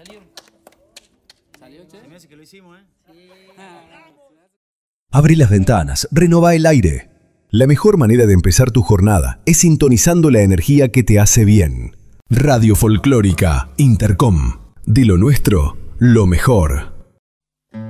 Se me hace que lo hicimos, Abre las ventanas, renová el aire. La mejor manera de empezar tu jornada es sintonizando la energía que te hace bien. Radio Folclórica Intercom. De lo nuestro, lo mejor.